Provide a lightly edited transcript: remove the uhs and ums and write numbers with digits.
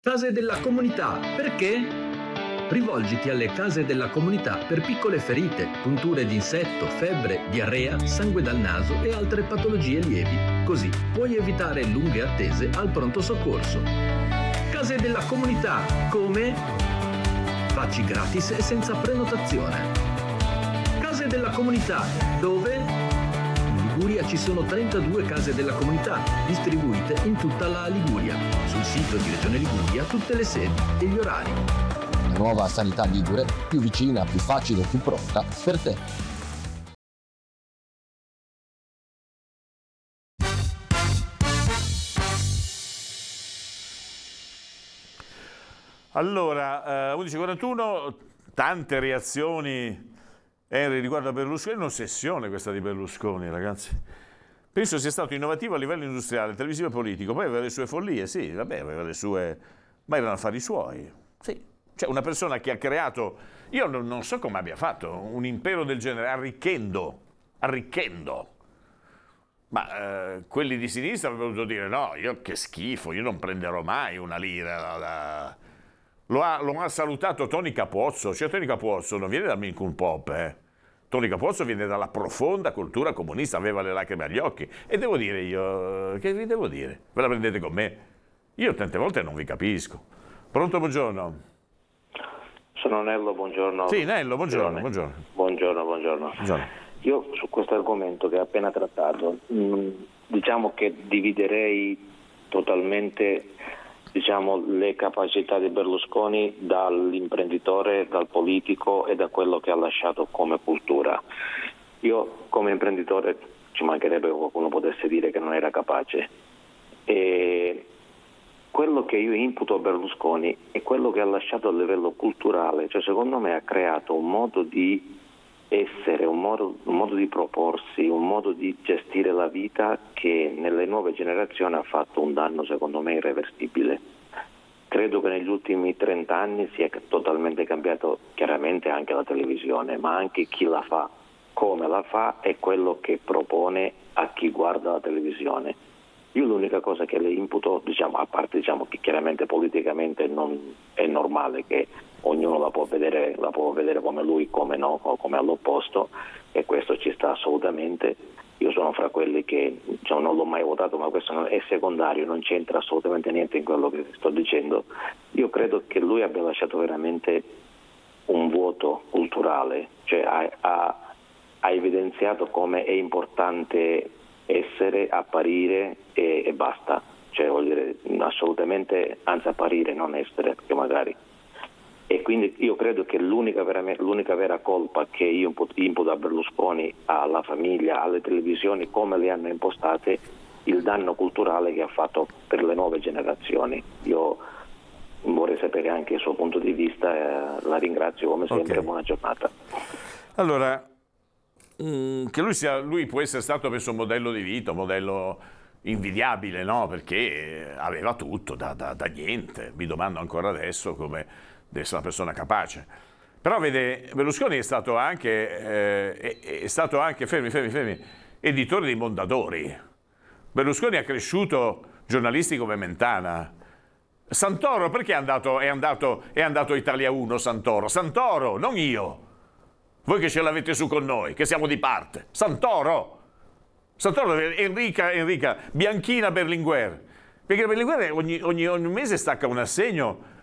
Case della comunità, perché? Rivolgiti alle case della comunità per piccole ferite, punture di insetto, febbre, diarrea, sangue dal naso e altre patologie lievi. Così puoi evitare lunghe attese al pronto soccorso. Case della comunità, come? Facci gratis e senza prenotazione. Case della comunità, dove? In Liguria ci sono 32 case della comunità, distribuite in tutta la Liguria. Sul sito di Regione Liguria tutte le sedi e gli orari. La nuova sanità ligure, più vicina, più facile, più pronta per te. Allora, 11:41, tante reazioni. Henry, riguardo a Berlusconi, è un'ossessione questa di Berlusconi, ragazzi. Penso sia stato innovativo a livello industriale, televisivo e politico. Poi aveva le sue follie, sì, vabbè, aveva le sue, ma erano affari suoi. Sì. Cioè, una persona che ha creato, io non so come abbia fatto, un impero del genere, arricchendo. Ma quelli di sinistra avrebbero dovuto dire, no, io che schifo, io non prenderò mai una lira. Lo ha salutato Tony Capozzo, cioè Tony Capozzo non viene dal Minkun Pop, Tony Capozzo viene dalla profonda cultura comunista, aveva le lacrime agli occhi. E devo dire io, che vi devo dire? Ve la prendete con me? Io tante volte non vi capisco. Pronto, buongiorno. Sono Nello, buongiorno. Sì, Nello, buongiorno. Buongiorno. Io su questo argomento che hai appena trattato, diciamo che dividerei totalmente le capacità di Berlusconi dall'imprenditore, dal politico e da quello che ha lasciato come cultura. Io come imprenditore ci mancherebbe che qualcuno potesse dire che non era capace. E quello che io imputo a Berlusconi è quello che ha lasciato a livello culturale, cioè secondo me ha creato un modo di essere, un modo di proporsi, un modo di gestire la vita che nelle nuove generazioni ha fatto un danno secondo me irreversibile. Credo che negli ultimi 30 anni sia totalmente cambiato chiaramente anche la televisione, ma anche chi la fa, come la fa e quello che propone a chi guarda la televisione. Io l'unica cosa che le imputo, a parte che chiaramente politicamente non è normale che ognuno la può vedere come lui, come no, o come all'opposto, e questo ci sta assolutamente. Io sono fra quelli che non l'ho mai votato, ma questo è secondario, non c'entra assolutamente niente in quello che sto dicendo. Io credo che lui abbia lasciato veramente un vuoto culturale, cioè ha evidenziato come è importante essere, apparire e basta, cioè vuol dire assolutamente, anzi apparire, non essere, perché magari. E quindi io credo che l'unica vera colpa che io imputo a Berlusconi, alla famiglia, alle televisioni, come le hanno impostate, il danno culturale che ha fatto per le nuove generazioni. Io vorrei sapere anche il suo punto di vista, la ringrazio come sempre, buona giornata. Allora, che lui può essere stato messo un modello di vita, un modello invidiabile, no? Perché aveva tutto da niente. Mi domando ancora adesso come deve essere una persona capace. Però vede, Berlusconi è stato anche fermi, editore di Mondadori. Berlusconi ha cresciuto giornalisti come Mentana. Santoro, perché è andato Italia 1 Santoro, non io. Voi che ce l'avete su con noi, che siamo di parte. Santoro, Enrica, Bianchina Berlinguer. Perché Berlinguer ogni mese stacca un assegno